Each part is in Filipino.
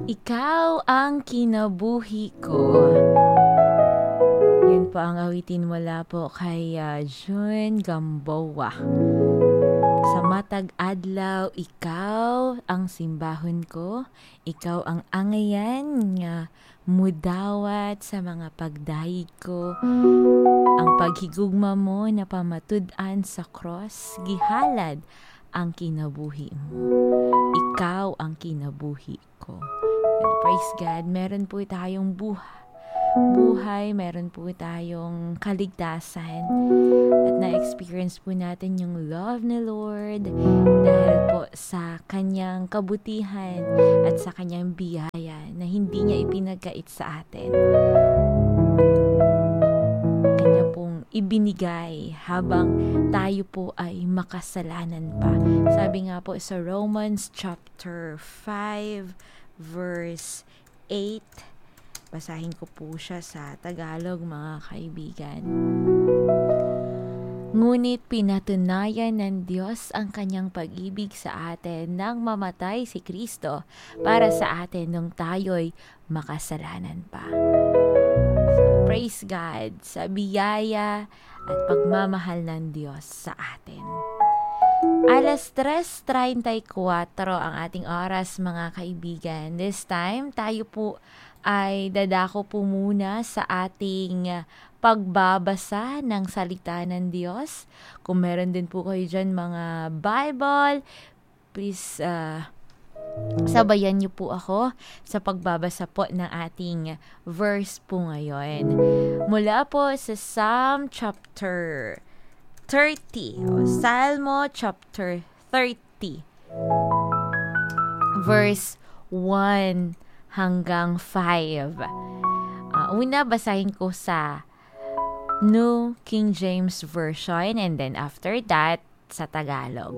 Ikaw ang kinabuhi ko. Yun po ang awitin mula po kay June Gamboa. Sa matag adlaw, ikaw ang simbahon ko. Ikaw ang angayan nga mudawat sa mga pagdayig ko. Ang paghigugma mo na pamatud-an sa cross, gihalad ang kinabuhi mo. Ikaw ang kinabuhi ko. And praise God, meron po tayong buhay, meron po tayong kaligtasan. At na-experience po natin yung love ni Lord dahil po sa kanyang kabutihan at sa kanyang biyaya na hindi niya ipinagkait sa atin. Kanya pong ibinigay habang tayo po ay makasalanan pa. Sabi nga po sa Romans chapter 5 verse 8, basahin ko po siya sa Tagalog, mga kaibigan. Ngunit pinatunayan ng Diyos ang kanyang pag-ibig sa atin nang mamatay si Kristo para sa atin nung tayo'y makasalanan pa. So, praise God sa biyaya at pagmamahal ng Diyos sa atin. Alas 3:34 ang ating oras, mga kaibigan. This time, tayo po ay dadako po muna sa ating pagbabasa ng salita ng Diyos. Kung meron din po kayo dyan mga Bible, please sabayan niyo po ako sa pagbabasa po ng ating verse po ngayon. Mula po sa Psalm chapter 30, o Salmo chapter 30, verse 1 hanggang 5. Una, basahin ko sa New King James Version and then after that, sa Tagalog.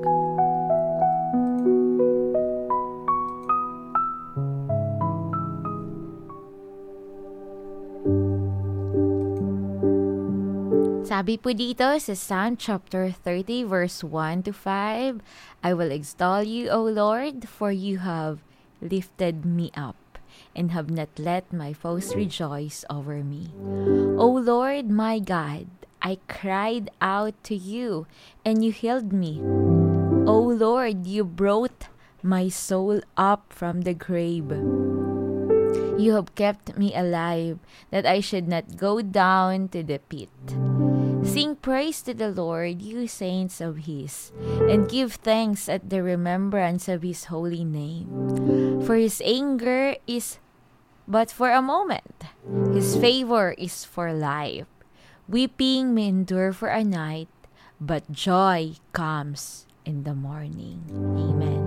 Sabi po dito sa Psalm chapter 30 verse 1 to 5, I will extol you, O Lord, for you have lifted me up and have not let my foes rejoice over me. O Lord, my God, I cried out to you and you healed me. O Lord, you brought my soul up from the grave. You have kept me alive, that I should not go down to the pit. Sing praise to the Lord, you saints of His, and give thanks at the remembrance of His holy name. For His anger is but for a moment, His favor is for life. Weeping may endure for a night, but joy comes in the morning. Amen.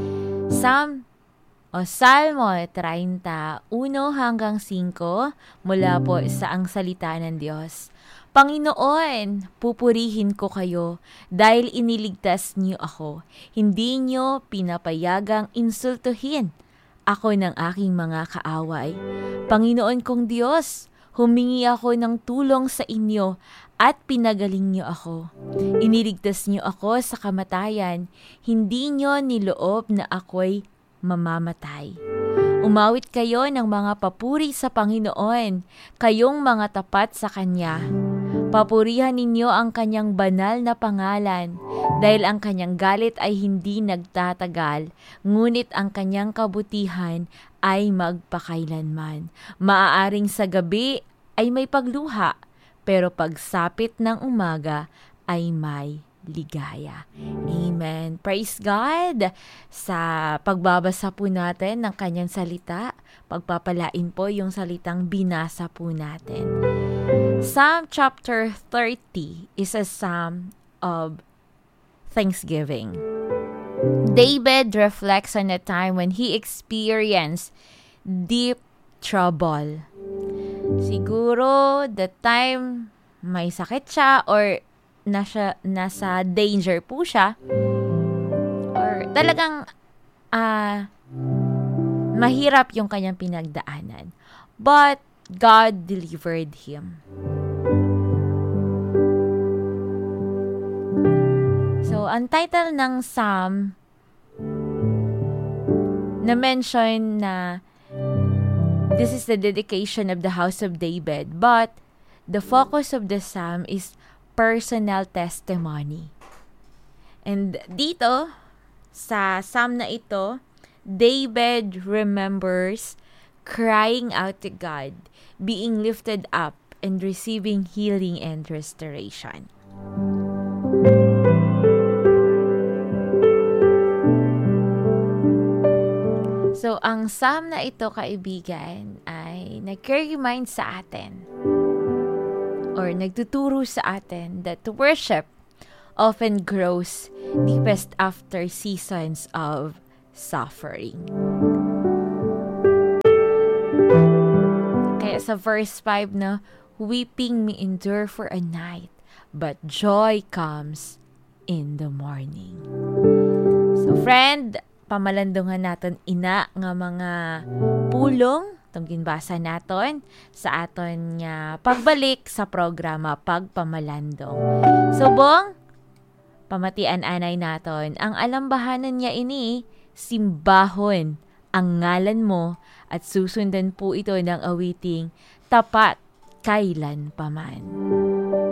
Salmo 30, 1 hanggang 5, mula po sa Ang Salita ng Diyos. Panginoon, pupurihin ko kayo dahil iniligtas niyo ako. Hindi niyo pinapayagang insultuhin ako ng aking mga kaaway. Panginoon kong Diyos, humingi ako ng tulong sa inyo at pinagaling niyo ako. Iniligtas niyo ako sa kamatayan. Hindi niyo niloob na ako'y mamamatay. Umawit kayo ng mga papuri sa Panginoon, kayong mga tapat sa Kanya. Papurihan ninyo ang Kanyang banal na pangalan, dahil ang Kanyang galit ay hindi nagtatagal, ngunit ang Kanyang kabutihan ay magpakailanman. Maaaring sa gabi ay may pagluha, pero pagsapit ng umaga ay may ligaya. Amen. Praise God! Sa pagbabasa po natin ng Kanyang salita, pagpapalain po yung salitang binasa po natin. Psalm chapter 30 is a psalm of thanksgiving. David reflects on a time when he experienced deep trouble. Siguro the time may sakit siya or nasa danger po siya, or talagang mahirap yung kanyang pinagdaanan. But God delivered him. So, ang title ng Psalm na mention na This is the dedication of the house of David, but the focus of the psalm is personal testimony. And dito, sa psalm na ito, David remembers crying out to God, being lifted up, and receiving healing and restoration. So, ang psalm na ito, kaibigan, ay nag-remind sa atin or nagtuturo sa atin that worship often grows deepest after seasons of suffering. Kaya sa verse 5, no, weeping may endure for a night, but joy comes in the morning. So, friend, pamalandungan naton ina nga mga pulong itong ginbasa naton sa aton nga pagbalik sa programa Pagpamalandong. Subong, pamatian anay naton, ang alambahanan niya ini, simbahon ang ngalan mo at susundan po ito ng awiting tapat kailan paman.